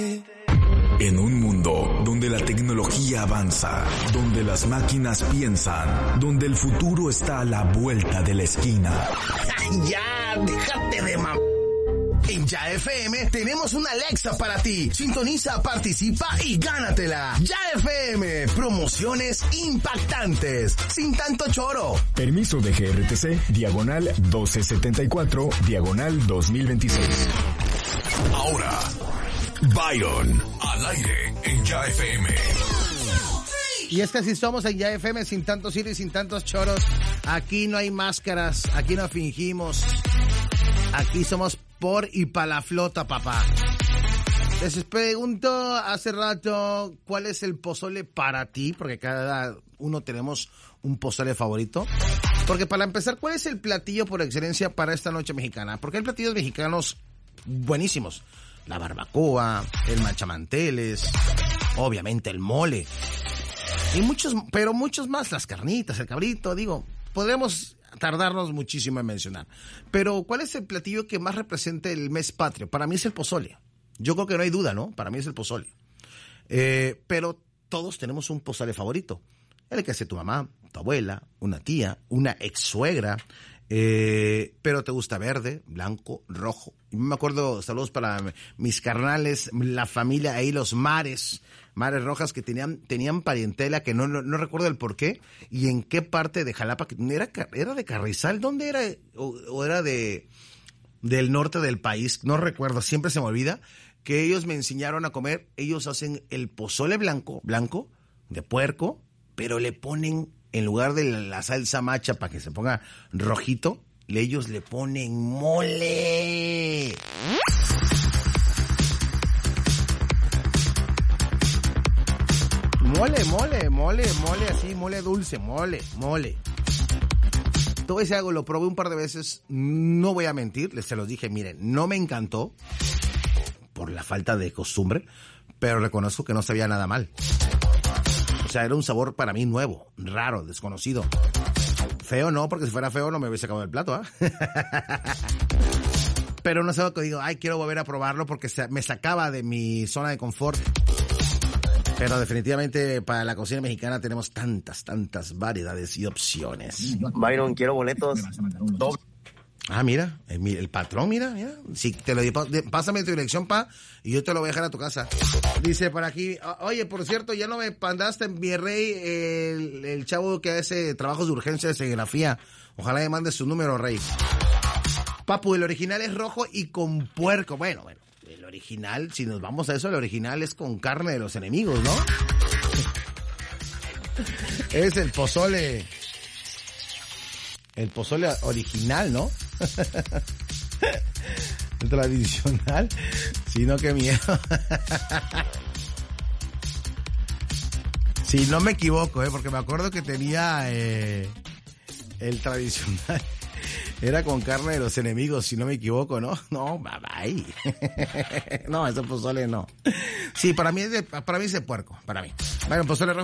En un mundo donde la tecnología avanza, donde las máquinas piensan, donde el futuro está a la vuelta de la esquina. ¡Ya! ¡Déjate de En Ya FM tenemos una Alexa para ti. Sintoniza, participa y gánatela. Ya FM, promociones impactantes, sin tanto choro. Permiso de GRTC, diagonal 1274, diagonal 2026. Ahora, Byron, al aire en Ya FM. Y es que así somos en Ya FM, sin tantos iris, sin tantos choros. Aquí no hay máscaras, aquí no fingimos. Aquí somos por y para la flota, papá. Les pregunto hace rato, ¿cuál es el pozole para ti? Porque cada uno tenemos un pozole favorito. Porque para empezar, ¿cuál es el platillo por excelencia para esta noche mexicana? Porque hay platillos mexicanos buenísimos. La barbacoa, el manchamanteles, obviamente el mole. Y muchos, pero muchos más, las carnitas, el cabrito, digo, podemos tardarnos muchísimo en mencionar. Pero, ¿cuál es el platillo que más representa el mes patrio? Para mí es el pozole. Yo creo que no hay duda, ¿no? Para mí es el pozole. Pero todos tenemos un pozole favorito. El que hace tu mamá, tu abuela, una tía, una ex-suegra. Pero te gusta verde, blanco, rojo. Y me acuerdo, saludos para mis carnales, la familia ahí, los Mares Rojas, que tenían parentela, que no recuerdo el por qué, y en qué parte de Jalapa, que era de Carrizal, ¿dónde era? O era del norte del país, no recuerdo, siempre se me olvida, que ellos me enseñaron a comer. Ellos hacen el pozole blanco, de puerco, pero le ponen, en lugar de la salsa macha para que se ponga rojito, ellos le ponen mole. Mole, así, mole dulce, mole. Todo ese algo lo probé un par de veces, no voy a mentir, se los dije, miren, no me encantó por la falta de costumbre, pero reconozco que no sabía nada mal. O sea, era un sabor para mí nuevo, raro, desconocido. Feo no, porque si fuera feo no me hubiese acabado el plato, ¿eh? Pero no sé lo que digo, quiero volver a probarlo porque me sacaba de mi zona de confort. Pero definitivamente para la cocina mexicana tenemos tantas variedades y opciones. Byron, quiero boletos. Mira, el patrón, mira. Si te lo pásame tu dirección, y yo te lo voy a dejar a tu casa. Dice por aquí, oye, por cierto, ya no me mandaste, mi rey, el chavo que hace trabajos de urgencia de serigrafía. Ojalá me mandes su número, rey. Papu, el original es rojo y con puerco. Bueno, el original, si nos vamos a eso, el original es con carne de los enemigos, ¿no? Es el pozole. El pozole original, ¿no? El tradicional. Si no, qué miedo. Si no me equivoco, porque me acuerdo que tenía el tradicional. Era con carne de los enemigos, si no me equivoco, ¿no? No, bye. No, ese pozole no. Sí, para mí es de puerco, para mí. Bueno, pozole rojo.